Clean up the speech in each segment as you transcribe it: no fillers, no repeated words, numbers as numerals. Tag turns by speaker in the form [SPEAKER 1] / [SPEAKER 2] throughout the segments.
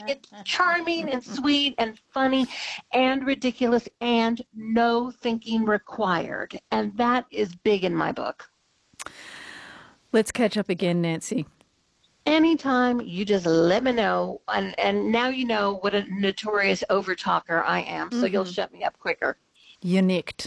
[SPEAKER 1] It's charming and sweet and funny and ridiculous and no thinking required. And that is big in my book.
[SPEAKER 2] Let's catch up again, Nancy.
[SPEAKER 1] Anytime, you just let me know. And now you know what a notorious overtalker I am, so you'll shut me up quicker.
[SPEAKER 2] You're nicked.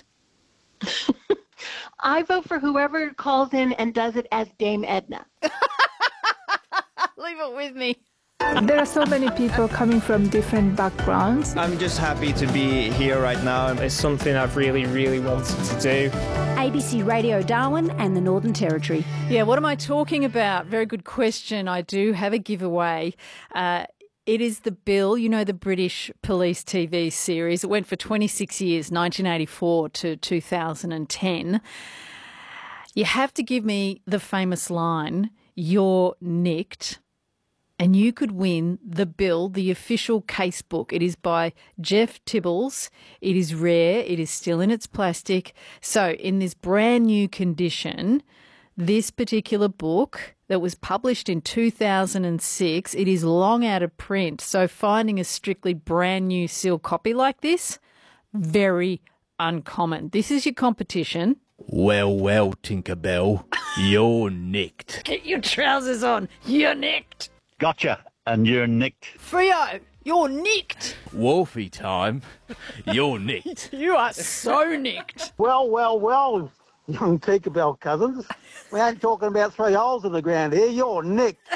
[SPEAKER 1] I vote for whoever calls in and does it as Dame Edna.
[SPEAKER 2] Leave it with me.
[SPEAKER 3] There are so many people coming from different backgrounds.
[SPEAKER 4] I'm just happy to be here right now.
[SPEAKER 5] It's something I've really, really wanted to do.
[SPEAKER 6] ABC Radio Darwin and the Northern Territory.
[SPEAKER 2] Yeah, what am I talking about? Very good question. I do have a giveaway. It is the Bill, you know, the British police TV series. It went for 26 years, 1984 to 2010. You have to give me the famous line, "You're nicked," and you could win the Bill, the official casebook. It is by Jeff Tibbles. It is rare. It is still in its plastic. So in this brand new condition, this particular book that was published in 2006, it is long out of print. So finding a strictly brand new sealed copy like this, very uncommon. This is your competition.
[SPEAKER 7] Well, Tinkerbell, you're nicked.
[SPEAKER 2] Get your trousers on. You're nicked.
[SPEAKER 8] Gotcha, and you're nicked.
[SPEAKER 2] Freo, you're nicked.
[SPEAKER 7] Wolfie time, you're nicked.
[SPEAKER 2] You are so nicked.
[SPEAKER 9] Well, young Tinkerbell cousins. We ain't talking about 3 holes in the ground here. You're nicked.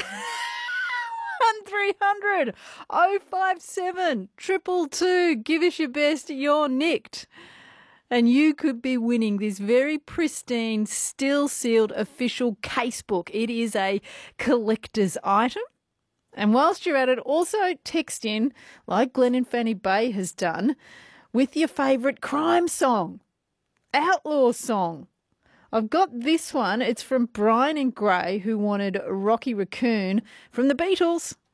[SPEAKER 2] 1300 057 222. Give us your best. You're nicked. And you could be winning this very pristine, still sealed official casebook. It is a collector's item. And whilst you're at it, also text in, like Glenn and Fanny Bay has done, with your favourite crime song, outlaw song. I've got this one. It's from Brian and Gray, who wanted Rocky Raccoon from the Beatles.